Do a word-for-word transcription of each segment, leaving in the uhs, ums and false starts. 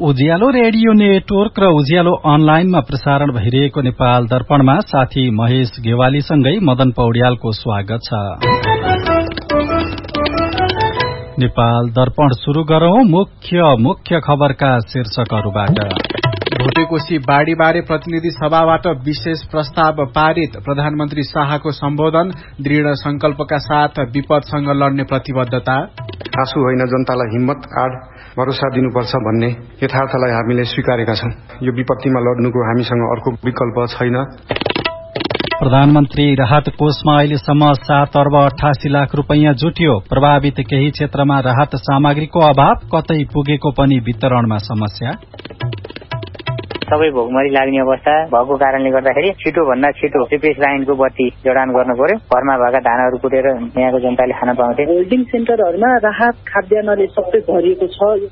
उज्यालो radio network र उज्यालो अनलाइनमा प्रसारण भइरहेको नेपाल दर्पणमा साथी महेश गेवालीसँगै मदन पौड्यालको स्वागत छ। नेपाल दर्पण शुरू गरौं मुख्य मुख्य खबरका शीर्षकहरूबाट। भोटेकोशी बाढ़ीबारे प्रतिनिधि सभाबाट विशेष प्रस्ताव पारित। प्रधानमन्त्री शाहको सम्बोधन। दृढ़ संकल्पका साथ विपदसँग लड्ने प्रतिबद्धता। आँसु होइन, जनतालाई हिम्मत आड भरोसा दिनुपर्छ भन्ने यथार्थलाई हामीले स्वीकारेका छौं। यो विपत्तिमा लड्नुको हामीसँग अर्को विकल्प छैन। प्रधानमन्त्री राहत कोषमा अहिलेसम्म सात अर्ब अठासी लाख रूपैयाँ जुट्यो। प्रभावित केही क्षेत्रमा राहत सामग्रीको अभाव, कतै पुगेको पनि वितरणमा समस्या। सबै भोकमरी लाग्ने अवस्था भएको कारणले गर्दाखेरि छिटो भन्दा छिटो सिपेज लाइनको बत्ती जडान गर्नु पर्यो। घरमा भएका धानहरू कुटेर यहाँको जनताले खान पाउँथे। होल्डिङ सेन्टरहरूमा राहत खाद्यान्नले सबै भरिएको छ।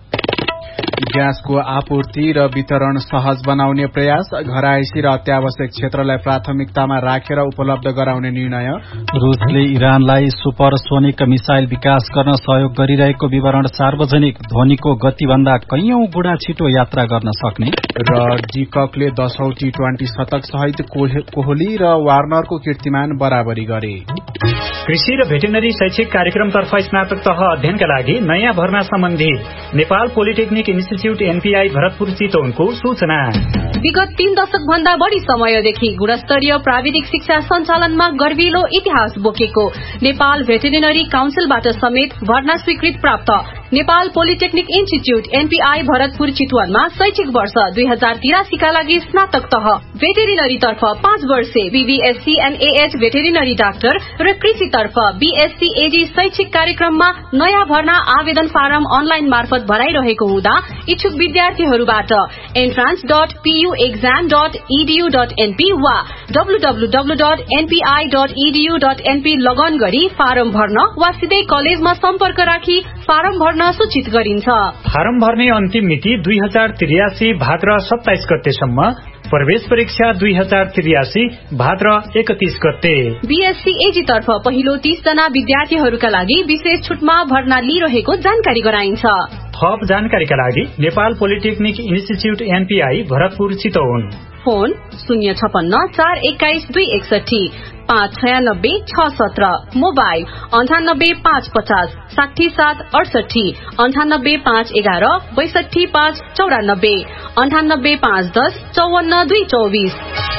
ग्यासको आपूर्ति र वितरण सहज बनाउने प्रयास। घरायसी र अत्यावश्यक क्षेत्रलाई प्राथमिकतामा राखेर उपलब्ध गराउने निर्णय। रुसले इरानलाई सुपरसोनिक मिसाइल विकास गर्न सहयोग गरिरहेको विवरण सार्वजनिक। ध्वनिको गतिभन्दा कैयौं गुणा छिटो यात्रा गर्न सक्ने। र डिककले दशौं टी ट्वेन्टी शतक सहित कोहली र वार्नरको कीर्तिमान बराबरी गरे। कृषि र भेटेनरी शैक्षिक कार्यक्रमतर्फ स्नातक तह अध्ययनका लागि नयाँ भर्ना सम्बन्धी Nepal polytechnic institute NPI Bharatpur चितवनको सूचना। विगत तीन दशक भन्दा बढ़ी समयदेखि गुणस्तरीय प्राविधिक शिक्षा सञ्चालनमा गर्विलो इतिहास बोकेको नेपाल भेटेरिनरी काउन्सिलबाट समेत भर्ना स्वीकृत प्राप्त Nepal polytechnic institute NPI Bharatpur चितवनमा शैक्षिक वर्ष दुई हजार तिरासी का लागि स्नातक तह भेटेरिनरी तर्फ पाँच वर्षे बीबीएससी एनएएच भेटेरिनरी डाक्टर र कृषि तर्फ बीएससी एजी शैक्षिक कार्यक्रममा नयाँ भर्ना आवेदन फारम अनलाइन मार्फत भराइरहेको हुँदा इच्छुक विद्यार्थीहरूबाट entrance dot PU exam dot EDU dot NP वा W W W dot NPI dot EDU dot NP लगन गरी फारम भर्न वा सिधै कलेजमा सम्पर्क राखी फारम भर्न सूचित गरिन्छ। फारम भर्ने अन्तिम मिति दुई हजार त्रियासी भाद्र सत्ताइस गतेसम्म। प्रवेश परीक्षा दुई हजार त्रियासी भाद्र एकतीस गते। बीएससी एजी तर्फ पहिलो तीस जना विद्यार्थीहरूका लागि विशेष छुटमा भर्ना लिइरहेको जानकारी गराइन्छ। थप जानकारीका लागि Nepal polytechnic institute NPI Bharatpur Chitwan. Phone शून्य छपन्न चार एक्काइस दुई एकसठी पाँच छयानब्बे छ सत्र। मोबाइल अन्ठानब्बे पाँच पचास साठी सात अडसठी अन्ठानब्बे पाँच एघार बैसठी पाँच चौरानब्बे अन्ठानब्बे पाँच दस चौवन्न दुई चौबीस।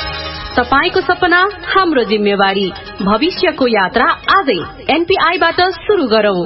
तपाईको सपना हाम्रो जिम्मेवारी। भविष्यको यात्रा आजै एनपीआईबाट शुरू गरौं।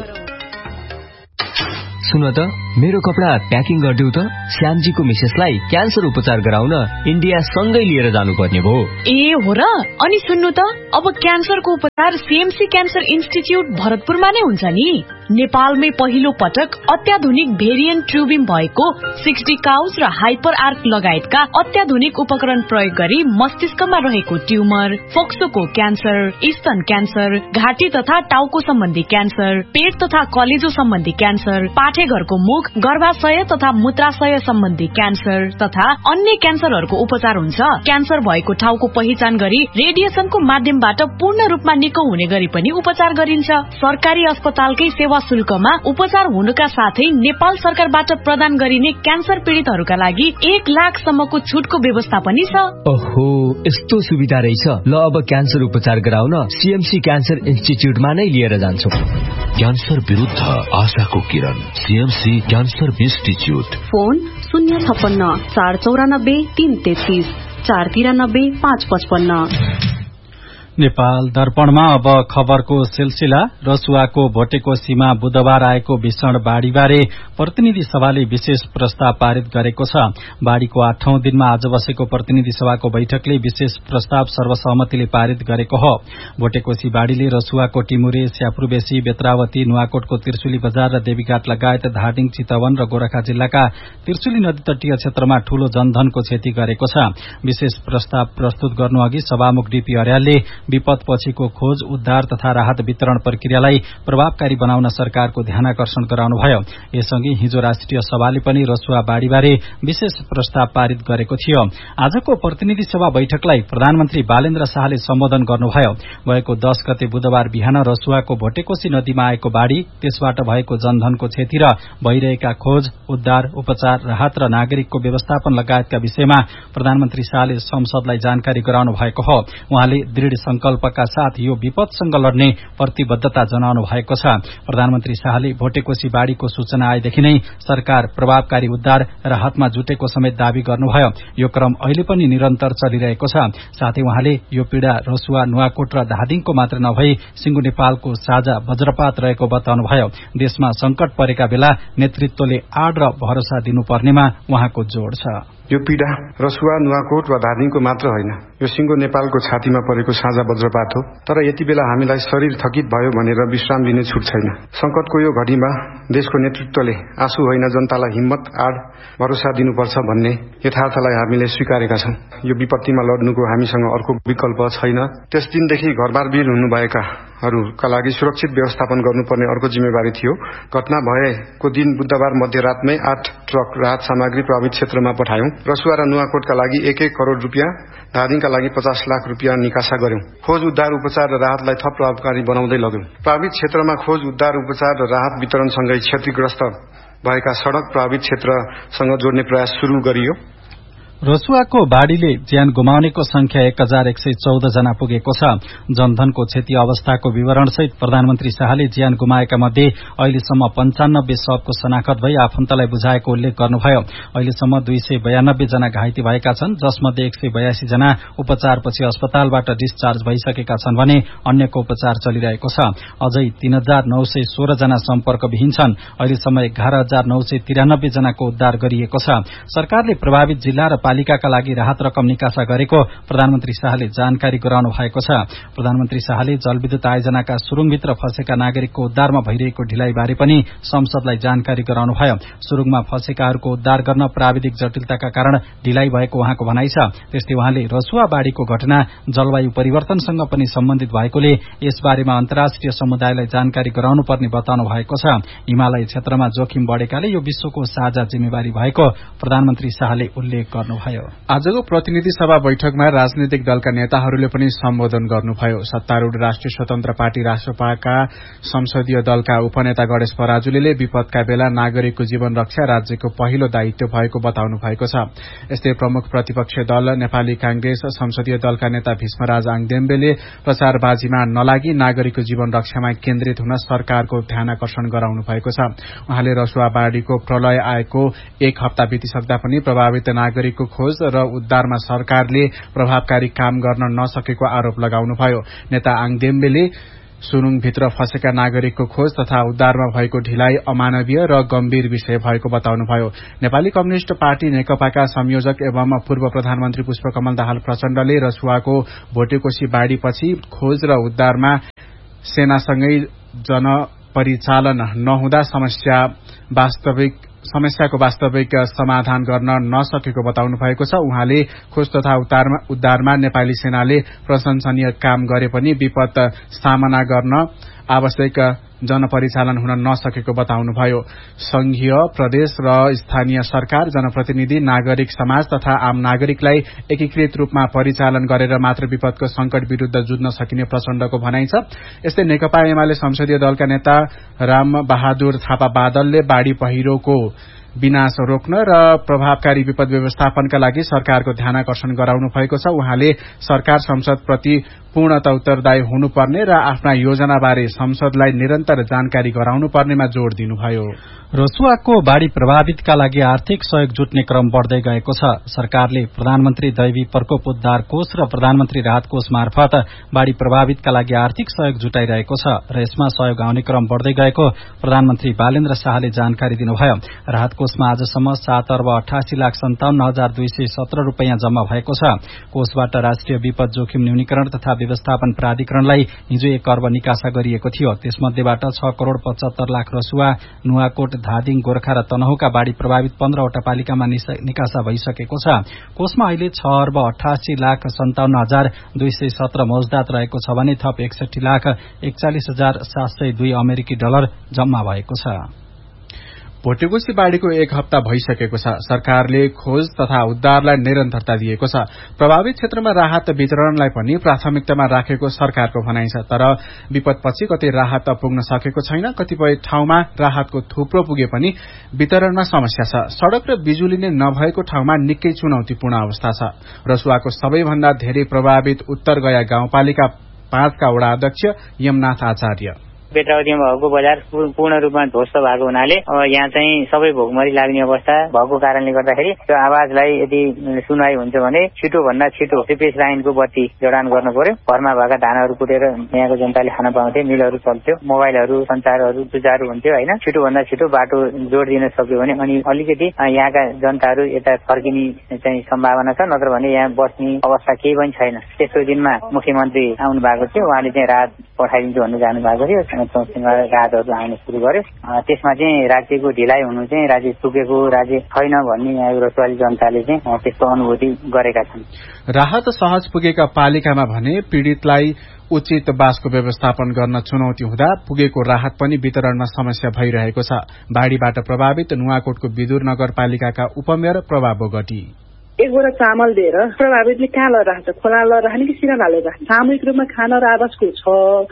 सुन त, मेरो कपडा प्याकिङ गरिदेऊ त। श्यामजीको मिसेसलाई क्यान्सर उपचार गराउन इन्डिया सँगै लिएर जानुपर्ने भो। ए हो र? अनि सुन्नु त, अब क्यान्सरको उपचार सीएमसी क्यान्सर इन्स्टिच्युट भरतपुरमा नै हुन्छ नि। नेपालमै पहिलो पटक अत्याधुनिक भेरिएन्ट ट्युबिङ भएको सिक्सटी काउज र हाइपर आर्क लगायतका अत्याधुनिक उपकरण प्रयोग गरी मस्तिष्कमा रहेको ट्युमर, फोक्सोको क्यान्सर, स्तन क्यान्सर, घाँटी तथा टाउको सम्बन्धी क्यान्सर, पेट तथा कलेजो सम्बन्धी क्यान्सर, पाठेघरको मुख, गर्भाशय तथा मूत्राशय सम्बन्धी क्यान्सर तथा अन्य क्यान्सरहरूको उपचार हुन्छ। क्यान्सर भएको ठाउँको पहिचान गरी रेडिएसनको माध्यमबाट पूर्ण रूपमा निको हुने गरी पनि उपचार गरिन्छ। सरकारी अस्पतालकै सेवा शुल्कमा उपचार हुनुका साथै नेपाल सरकारबाट प्रदान गरिने क्यान्सर पीड़ितहरूका लागि एक लाख सम्मको छुटको व्यवस्था पनि छ। ओहो, यस्तो सुविधा रहेछ। ल, अब क्यान्सर उपचार गराउन सीएमसी क्यान्सर इन्स्टिच्युटमा नै लिएर जान्छु। क्यान्सर विरुद्ध आशाको किरण, सीएमसी क्यान्सर इन्स्टिच्युट। फोन शून्य छपन्न चार चौरानब्बे तीन तेत्तीस चार तिरानब्बे पाँच पचपन्न। नेपाल दर्पणमा अब खबरको सिलसिला। रसुवाको भोटेकोशीमा बुधबार आएको भीषण बाढ़ीबारे प्रतिनिधि सभाले विशेष प्रस्ताव पारित गरेको छ। बाढ़ीको आठौं दिनमा आज बसेको प्रतिनिधि सभाको बैठकले विशेष प्रस्ताव सर्वसहमतिले पारित गरेको हो। भोटेकोशी बाढ़ीले रसुवाको टिमुरे, स्यापुरबेसी, बेत्रावती, नुवाकोटको त्रिशुली बजार र देवीघाट लगायत धादिङ, चितवन र गोरखा जिल्लाका त्रिशुली नदी तटीय क्षेत्रमा ठूलो जनधनको क्षति गरेको छ। विशेष प्रस्ताव प्रस्तुत गर्नु अघि सभामुख डीपी अर्यालले विपदपछिको खोज उद्धार तथा राहत वितरण प्रक्रियालाई प्रभावकारी बनाउन सरकारको ध्यानाकर्षण गराउनुभयो। यसअघि हिजो राष्ट्रिय सभाले पनि रसुवा बाढ़ीबारे विशेष प्रस्ताव पारित गरेको थियो। आजको प्रतिनिधि सभा बैठकलाई प्रधानमन्त्री बालेन्द्र शाहले सम्बोधन गर्नुभयो। भएको दश गते बुधबार बिहान रसुवाको भोटेकोशी नदीमा आएको बाढ़ी, त्यसबाट भएको जनधनको क्षति र भइरहेका खोज उद्धार उपचार राहत र नागरिकको व्यवस्थापन लगायतका विषयमा प्रधानमन्त्री शाहले संसदलाई जानकारी गराउनु भएको हो। उहाँले दृढ़ संकल्पका साथ यो विपदसँग लड्ने प्रतिबद्धता जनाउनु भएको छ। प्रधानमन्त्री शाहले भोटेकोशी बाढ़ीको सूचना आएदेखि नै सरकार प्रभावकारी उद्धार राहतमा जुटेको समेत दावी गर्नुभयो। यो क्रम अहिले पनि निरन्तर चलिरहेको छ। साथै उहाँले यो पीड़ा रसुवा नुवाकोट र धादिङको मात्र नभई सिंगु नेपालको साझा वज्रपात रहेको बताउनुभयो। देशमा संकट परेका बेला नेतृत्वले आड़ र भरोसा दिनुपर्नेमा उहाँको जोड़ छ। यो पीड़ा रसुवा नुवाकोट वा धादिङको मात्र होइन, यो सिंगो नेपालको छातीमा परेको साझा वज्रपात हो। तर यति बेला हामीलाई शरीर थकित भयो भनेर विश्राम लिने छुट छैन। संकटको यो घडीमा देशको नेतृत्वले आँसु होइन जनतालाई हिम्मत आड़ भरोसा दिनुपर्छ भन्ने यथार्थलाई हामीले स्वीकारेका छौं। यो विपत्तिमा लड्नुको हामीसँग अर्को विकल्प छैन। त्यस दिनदेखि घरबारवीर हुनुभएकाहरूका लागि सुरक्षित व्यवस्थापन गर्नुपर्ने अर्को जिम्मेवारी थियो। घटना भएको दिन बुधबार मध्यरातमै आठ ट्रक राहत सामग्री प्रभावित क्षेत्रमा पठायौं। रसुवा र नुवाकोटका लागि एक एक करोड़ रूपियाँ, धादिङका लागि पचास लाख रूपियाँ निकासा गर्यौं। खोज उद्धार उपचार र राहतलाई थप प्रभावकारी बनाउँदै लग्यौं। प्रभावित क्षेत्रमा खोज उद्धार उपचार र राहत वितरणसँगै क्षतिग्रस्त भएका सड़क प्रभावित क्षेत्रसँग जोड्ने प्रयास शुरू गरियो। रसुवाको बाढ़ीले ज्यान गुमाउनेको संख्या एक हजार एक सय चौध जना पुगेको छ। जनधनको क्षति अवस्थाको विवरणसहित प्रधानमन्त्री शाहले ज्यान गुमाएका मध्ये अहिलेसम्म पञ्चानब्बे शवको शनाखत भई आफन्तलाई बुझाएको उल्लेख गर्नुभयो। अहिलेसम्म दुई सय बयानब्बे जना घाइते भएका छन्, जसमध्ये एक सय बयासी जना उपचारपछि अस्पतालबाट डिस्चार्ज भइसकेका छन् भने अन्यको उपचार चलिरहेको छ। अझै तीन हजार नौ सय सोह्र जना सम्पर्कविहीन छन्। अहिलेसम्म एघार हजार नौ सय तिरानब्बे जनाको उद्धार गरिएको छ। सरकारले प्रभावित जिल्ला र पालिकाका लागि राहत रकम निकासा गरेको प्रधानमन्त्री शाहले जानकारी गराउनु भएको छ। प्रधानमन्त्री शाहले जलविद्युत आयोजनाका सुरुङभित्र फँसेका नागरिकको उद्धारमा भइरहेको ढिलाइबारे पनि संसदलाई जानकारी गराउनुभयो। सुरुङमा फँसेकाहरूको उद्धार गर्न प्राविधिक जटिलताका कारण ढिलाइ भएको उहाँको भनाइ छ। त्यस्तै उहाँले रसुवा बाढ़ीको घटना जलवायु परिवर्तनसँग पनि सम्बन्धित भएकोले यसबारेमा अन्तर्राष्ट्रिय समुदायलाई जानकारी गराउनु पर्ने बताउनु भएको छ। हिमालय क्षेत्रमा जोखिम बढ़ेकाले यो विश्वको साझा जिम्मेवारी भएको प्रधानमन्त्री शाहले उल्लेख गर्नु। आजको प्रतिनिधि सभा बैठकमा राजनीतिक दलका नेताहरूले पनि सम्बोधन गर्नुभयो। सत्तारूढ़ राष्ट्रिय स्वतन्त्र पार्टी राष्ट्रपाका संसदीय दलका उपनेता गणेश पराजुलीले विपदका बेला नागरिकको जीवन रक्षा राज्यको पहिलो दायित्व भएको बताउनु भएको छ। यस्तै प्रमुख प्रतिपक्ष दल नेपाली कांग्रेस संसदीय दलका नेता भीष्मराज आङदेम्बेले प्रचारबाजीमा नलागी नागरिकको जीवन रक्षामा केन्द्रित हुन सरकारको ध्यानाकर्षण गराउनु भएको छ। उहाँले रसुवा बाढ़ीको प्रलय आएको एक हप्ता बितिसक्दा पनि प्रभावित नागरिकको खोज र उद्धारमा सरकारले प्रभावकारी काम गर्न नसकेको आरोप लगाउनुभयो। नेता आङदेम्बेले सुरुङभित्र फँसेका नागरिकको खोज तथा उद्धारमा भएको ढिलाइ अमानवीय र गम्भीर विषय भएको बताउनुभयो। नेपाली कम्युनिष्ट पार्टी नेकपाका संयोजक एवं पूर्व प्रधानमन्त्री पुष्पकमल दाहाल प्रचण्डले रसुवाको भोटेकोशी बाढ़ीपछि खोज र उद्धारमा सेनासँगै जनपरिचालन नहुँदा समस्या वास्तविक समस्याको वास्तविक समाधान गर्न नसकेको बताउनु भएको छ। उहाँले खोज तथा उद्धारमा नेपाली सेनाले प्रशंसनीय काम गरे पनि विपद सामना गर्न आवश्यक जनपरिचालन हुन नसकेको बताउनुभयो। संघीय प्रदेश र स्थानीय सरकार, जनप्रतिनिधि, नागरिक समाज तथा आम नागरिकलाई एकीकृत रूपमा परिचालन गरेर मात्र विपदको संकट विरूद्ध जुझ्न सकिने प्रचण्डको भनाइ छ। यस्तै नेकपा एमाले संसदीय दलका नेता राम बहादुर थापा बादलले बाढ़ी पहिरोको विनाश रोक्न र प्रभावकारी विपद व्यवस्थापनका लागि सरकारको ध्यानाकर्षण गराउनु भएको छ। उहाँले सरकार संसदप्रति पूर्णतः उत्तरदायी हुनुपर्ने र आफ्ना योजनाबारे संसदलाई निरन्तर जानकारी गराउनु पर्नेमा जोड़ दिनुभयो। रसुवाको बाढ़ी प्रभावितका लागि आर्थिक सहयोग जुट्ने क्रम बढ़दै गएको छ। सरकारले प्रधानमन्त्री दैवी प्रकोप उद्धार कोष र प्रधानमन्त्री राहत कोष मार्फत बाढ़ी प्रभावितका लागि आर्थिक सहयोग जुटाइरहेको छ र यसमा सहयोग आउने क्रम बढ़दै गएको प्रधानमन्त्री बालेन्द्र शाहले जानकारी दिनुभयो। राहत कोषमा आजसम्म सात अर्ब अठासी लाख सन्ताउन्न हजार दुई सय सत्र रूपियाँ जम्मा भएको छ। कोषबाट राष्ट्रिय विपद जोखिम न्यूनीकरण तथा व्यवस्थापन प्राधिकरणलाई हिजो एक अर्ब निकासा गरिएको थियो। त्यसमध्येबाट छ करोड़ पचहत्तर लाख रसुवा, नुवाकोट, धादिङ, गोर्खा र तनहुका बाढ़ी प्रभावित पन्ध्रवटा पालिकामा निकासा भइसकेको छ। कोषमा अहिले छ अर्ब अठासी लाख सन्ताउन्न हजार दुई सय सत्र मौजदात रहेको छ भने थप एकसठी लाख एकचालिस हजार सात सय दुई अमेरिकी डलर जम्मा भएको छ। भोटेकोशी बाढ़ीको एक हप्ता भइसकेको छ। सरकारले खोज तथा उद्धारलाई निरन्तरता दिएको छ। प्रभावित क्षेत्रमा राहत वितरणलाई पनि प्राथमिकतामा राखेको सरकारको भनाइ छ। तर विपदपछि कतै राहत पुग्न सकेको छैन। कतिपय ठाउँमा राहतको थुप्रो पुगे पनि वितरणमा समस्या छ। सड़क र बिजुली नै नभएको ठाउँमा निकै चुनौतीपूर्ण अवस्था छ। रसुवाको सबैभन्दा धेरै प्रभावित उत्तर गया गाउँपालिका पाँचका वडा अध्यक्ष यमनाथ आचार्य बेत्रावतीमा भएको बजार पूर्ण रूपमा ध्वस्त भएको हुनाले अब यहाँ चाहिँ सबै भोकमरी लाग्ने अवस्था भएको कारणले गर्दाखेरि त्यो आवाजलाई यदि सुनवाई हुन्छ भने छिटो भन्दा छिटो सिपेस लाइनको बत्ती जडान गर्नु पर्यो। घरमा भएका धानहरू कुटेर यहाँको जनताले खान पाउँथे, मिलहरू चल्थ्यो, मोबाइलहरू सञ्चारहरू सुचारू हुन्थ्यो होइन। छिटो भन्दा छिटो बाटो जोडिदिन सक्यो भने अनि अलिकति यहाँका जनताहरू यता फर्किने चाहिँ सम्भावना छ, नत्र भने यहाँ बस्ने अवस्था केही पनि छैन। तेस्रो दिनमा मुख्यमन्त्री आउनु भएको थियो, उहाँले चाहिँ राहत पठाइदिन्छु भन्नु जानु भएको थियो। राहतहरू आउन सुरु गर्यो। त्यसमा चाहिँ राज्यको ढिलाइ हुनु चाहिँ राज्य चुकेको राज्य छैन भन्ने यहाँ रसुवाली जनताले चाहिँ त्यस्तो अनुभूति गरेका छन्। राहत सहज पुगेका पालिकामा भने पीड़ितलाई उचित बासको व्यवस्थापन गर्न चुनौती हुँदा पुगेको राहत पनि वितरणमा समस्या भइरहेको छ। बाढ़ीबाट प्रभावित नुवाकोटको विदुर नगरपालिकाका उपमेयर प्रभा बोगटी एक बोरा चामल दिएर प्रभावितले कहाँ लैराख्छ, खोला लैराख्ने कि सिरा हालेर सामूहिक रूपमा खाना र आवासको छ।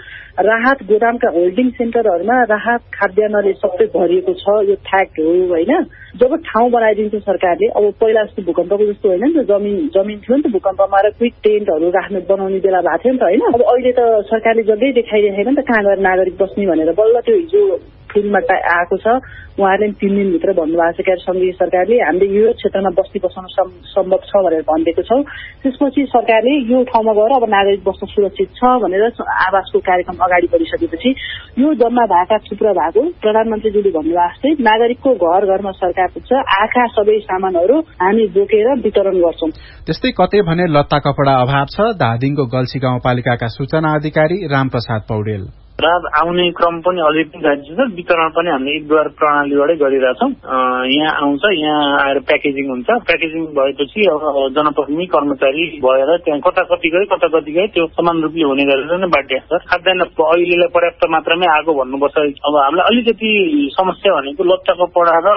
राहत गोदामका होल्डिङ सेन्टरहरूमा राहत खाद्यान्नले सबै भरिएको छ। यो फ्याक्ट हो होइन। जब ठाउँ बनाइदिन्छ सरकारले, अब पहिला जस्तो भूकम्पको जस्तो होइन नि त, जमिन जमिन थियो नि त भूकम्पमा र क्विक टेन्टहरू राख्ने बनाउने बेला भएको थियो नि त होइन। अब अहिले त सरकारले जग्गै देखाइदिएको छैन नि त कहाँ गएर नागरिक बस्ने भनेर। बल्ल त्यो हिजो फिल्ममा आएको छ। उहाँहरूले तीन दिनभित्र भन्नुभएको छ क्या संघीय सरकारले हामीले यो क्षेत्रमा बस्ती बसाउन सम्भव छ भनेर भनिदिएको छौँ। त्यसपछि सरकारले यो ठाउँमा गएर अब नागरिक बस्न सुरक्षित छ भनेर आवासको कार्यक्रम अगाडि बढिसकेपछि यो जम्मा भएका थुप्रो भएको प्रधानमन्त्रीजीले भन्नुभएको जस्तै नागरिकको घर घरमा सरकार पुग्छ, आँखा सबै सामानहरू हामी बोकेर वितरण गर्छौं। त्यस्तै कतै भने लत्ता कपडा अभाव छ। धादिङको गल्सी गाउँपालिकाका सूचना अधिकारी रामप्रसाद पौडेल राहत आउने क्रम पनि अझै पनि जारी छ। वितरण पनि हामीले एकद्वार प्रणालीबाटै गरिरहेछौँ। यहाँ आउँछ, यहाँ आएर प्याकेजिङ हुन्छ। प्याकेजिङ भएपछि अब जनप्रतिनिधि कर्मचारी भएर त्यहाँ कता कति गए कता कति गए त्यो समान रूपले हुने गरेर नै बाध्य छ। खाद्यान्न अहिलेलाई पर्याप्त मात्रामै आएको भन्नुपर्छ। अब हामीलाई अलिकति समस्या भनेको लत्ता कपडा र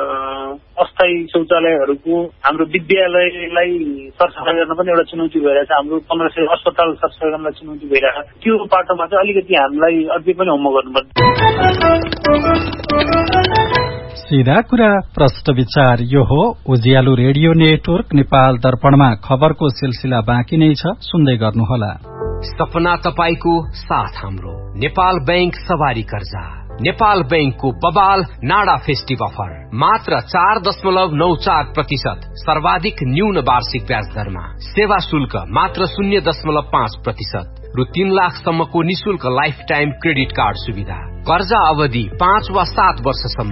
अस्थायी शौचालयहरूको हाम्रो विद्यालयलाई सरसफाई गर्न पनि एउटा चुनौती भइरहेछ। हाम्रो पन्ध्र सय अस्पताल सरसफाई गर्न चुनौती भइरहेछ। त्यो बाटोमा चाहिँ अलिकति हामीलाई अझै पनि होमवर्क गर्नुपर्छ। सीधा कुरा प्रश्न विचार यो हो उज्यालो रेडियो नेटवर्क नेपाल दर्पणमा खबरको सिलसिला बाँकी नै छ, सुन्दै गर्नुहोला। सपना तपाईको साथ हाम्रो नेपाल बैंक सवारी कर्जा। नेपाल बैंकको बबाल नाडा फेस्टिभ अफर मात्र चार दशमलव नौ चार प्रतिशत सर्वाधिक न्यून वार्षिक ब्याज दरमा। सेवा शुल्क मात्र शून्य दशमलव पाँच प्रतिशत रु तीन लाखसम्मको निशुल्क लाइफ टाइम क्रेडिट कार्ड सुविधा। कर्जा अवधि पाँच वा सात वर्षसम्म।